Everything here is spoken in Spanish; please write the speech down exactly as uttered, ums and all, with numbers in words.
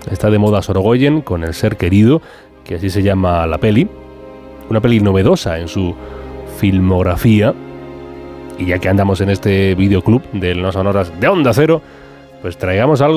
Está de moda Sorogoyen con El ser querido, que así se llama la peli. Una peli novedosa en su filmografía. Y ya que andamos en este videoclub de las sonoras de Onda Cero, pues traigamos algo